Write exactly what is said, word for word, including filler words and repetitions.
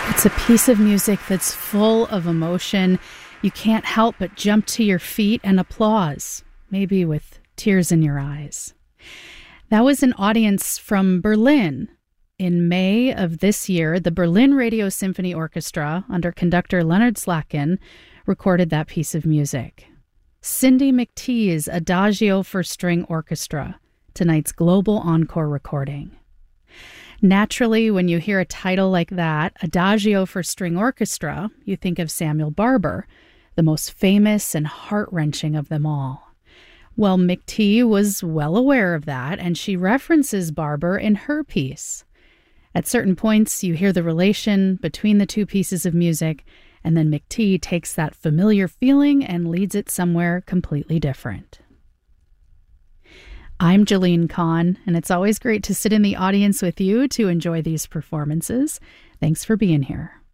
It's a piece of music that's full of emotion. You can't help but jump to your feet and applause, maybe with tears in your eyes. That was an audience from Berlin. In May of this year, the Berlin Radio Symphony Orchestra, under conductor Leonard Slatkin, recorded that piece of music. Cindy McTee's Adagio for String Orchestra, tonight's global encore recording. Naturally, when you hear a title like that, Adagio for String Orchestra, you think of Samuel Barber, the most famous and heart-wrenching of them all. Well, McTee was well aware of that, and she references Barber in her piece. At certain points, you hear the relation between the two pieces of music, and then McTee takes that familiar feeling and leads it somewhere completely different. I'm Jolene Kahn, and it's always great to sit in the audience with you to enjoy these performances. Thanks for being here.